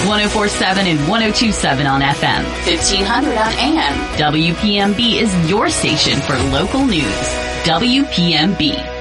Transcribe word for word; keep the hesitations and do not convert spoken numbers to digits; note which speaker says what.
Speaker 1: ten forty-seven and ten twenty-seven on F M, fifteen hundred on A M. W P M B is your station for local news. W P M B.